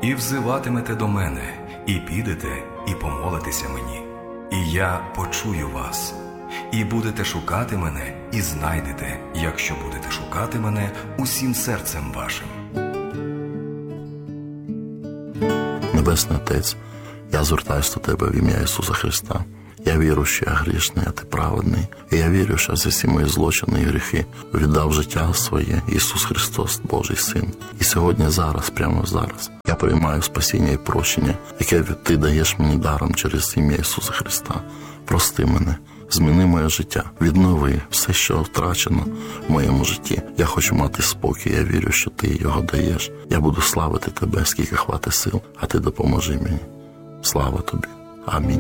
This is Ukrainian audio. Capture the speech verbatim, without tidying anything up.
і взиватимете до мене, і підете, і помолитеся мені, і я почую вас, і будете шукати мене, і знайдете, якщо будете шукати мене усім серцем вашим. Небесний Отець, я звертаюся до Тебе в ім'я Ісуса Христа. Я вірю, що я грішний, а Ти праведний. І я вірю, що за всі мої злочини і гріхи віддав життя своє Ісус Христос, Божий Син. І сьогодні, зараз, прямо зараз, я приймаю спасіння і прощення, яке Ти даєш мені даром через ім'я Ісуса Христа. Прости мене, зміни моє життя, віднови все, що втрачено в моєму житті. Я хочу мати спокій, я вірю, що Ти його даєш. Я буду славити Тебе, скільки хватить сил, а Ти допоможи мені. Слава Тобі. Амінь.